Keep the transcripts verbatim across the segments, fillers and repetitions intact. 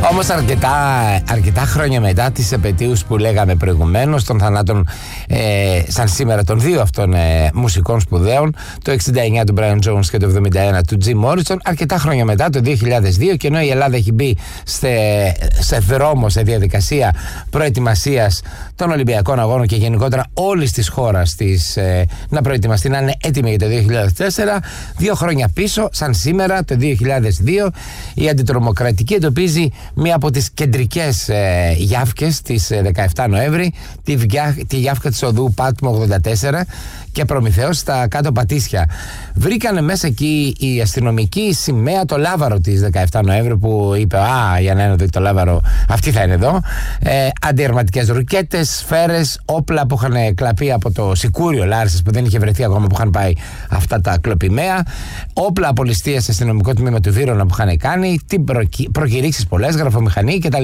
Όμως αρκετά, αρκετά χρόνια μετά τις επετείους που λέγαμε προηγουμένως των θανάτων ε, σαν σήμερα των δύο αυτών ε, μουσικών σπουδαίων, το εξήντα εννιά του Brian Jones και το εβδομήντα ένα του Jim Morrison, αρκετά χρόνια μετά, το δύο χιλιάδες δύο, και ενώ η Ελλάδα έχει μπει σε, σε δρόμο, σε διαδικασία προετοιμασίας των Ολυμπιακών Αγώνων και γενικότερα όλης της χώρας της, ε, να προετοιμαστεί, να είναι έτοιμη για το δύο χιλιάδες τέσσερα, δύο χρόνια πίσω, σαν σήμερα το δύο χιλιάδες δύο, η αντιτρομοκρατική εντοπίζει μία από τις κεντρικές ε, γιάφκες της ε, δεκαεφτά Νοέμβρη, τη, τη γιάφκα της οδού Πάτμο ογδόντα τέσσερα και Προμηθέως στα κάτω Πατήσια. Βρήκανε μέσα εκεί οι αστυνομικοί σημαία, το λάβαρο της δεκαεφτά Νοέμβρη, που είπε «Α, για να είναι εδώ το λάβαρο, αυτή θα είναι εδώ». Ε, αντιερματικές ρουκέτες, σφαίρες, όπλα που είχαν κλαπεί από το Σικούριο Λάρισας, που δεν είχε βρεθεί ακόμα, που είχαν πάει αυτά τα κλοπημαία, όπλα από ληστείας σε αστυνομικό τμήμα του Βύρωνα που είχαν κάνει, προκηρύξεις πολλές, γραφομηχανή κτλ.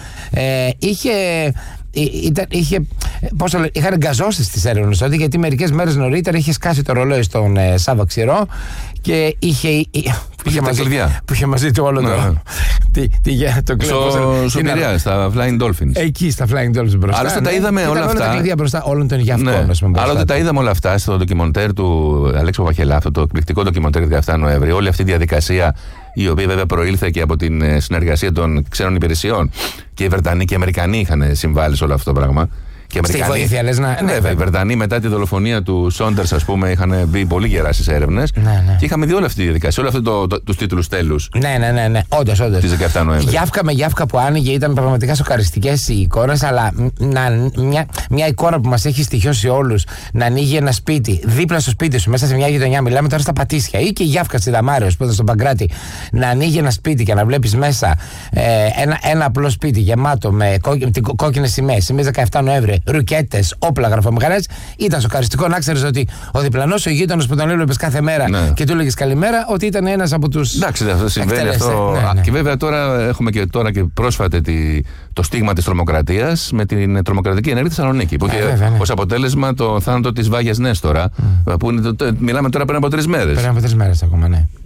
Ε, είχε. Ήταν, είχε, πώς το λέει, είχαν εγκαζώσει στις έρευνες τότε, γιατί μερικές μέρες νωρίτερα είχε σκάσει το ρολόι στον ε, Σάβα Ξηρό και είχε, που είχε, μαζί, που είχε μαζί του όλο ναι, το, ναι. τη, το κλειδί. Στο Πειραιά, στα Flying Dolphins. Εκεί στα Flying Dolphins μπροστά. Άλλωστε ναι, τα είδαμε όλα αυτά. Τα κλειδιά μπροστά όλων των γιαυκών. Ναι. Άλλωστε τα είδαμε όλα αυτά στο ντοκιμοντέρ του Αλέξη Παπαχελά, αυτό το εκπληκτικό ντοκιμοντέρ δεκαεφτά Νοέμβρη. Όλη αυτή η διαδικασία, η οποία βέβαια προήλθε και από την συνεργασία των ξένων υπηρεσιών. Και οι Βρετανοί και οι Αμερικανοί είχαν συμβάλει σε όλο αυτό το πράγμα. Και στη βοήθεια, λες να. Ναι, ναι, οι Βρετανοί μετά τη δολοφονία του Σόντερς, ας πούμε, είχαν μπει πολύ γερά στις έρευνες. Ναι, ναι. Και είχαμε δει όλη αυτή τη διαδικασία, όλο αυτό τους τίτλους τέλους. Ναι, ναι, ναι, ναι. Όντως, όντως. Της δεκαεφτά Νοέμβρη. Γιάφκα με γιάφκα που άνοιγε, ήταν πραγματικά σοκαριστικές οι εικόνες, αλλά να, μια, μια εικόνα που μας έχει στοιχειώσει όλους, να ανοίγει ένα σπίτι δίπλα στο σπίτι σου, μέσα σε μια γειτονιά, μιλάμε τώρα στα Πατήσια, ή και η γιάφκα στη Δαμάρεως που ήταν στον Παγκράτη, να ανοίγει ένα σπίτι και να βλέπεις μέσα ε, ένα, ένα απλό σπίτι γεμάτο με κόκκινες σημαίες, σημαίες δεκαεφτά Νοέμβρη, ρουκέτες, όπλα, γραφομηχανές. Ήταν σοκαριστικό να ξέρεις ότι ο διπλανός, ο γείτονος που τον έβλεπες κάθε μέρα ναι. και του έλεγες καλημέρα, ότι ήταν ένας από τους. Εντάξει, αυτό συμβαίνει αυτό. Ναι, ναι. Και βέβαια τώρα έχουμε και, τώρα και πρόσφατα τη, το στίγμα της τρομοκρατίας με την τρομοκρατική ενέργεια στη Θεσσαλονίκη. Που είχε ναι. ως αποτέλεσμα το θάνατο της Βάγιας Νέστορα, mm. που είναι, το, το, μιλάμε τώρα πριν από τρεις μέρες. Πριν από τρεις μέρες ακόμα, ναι.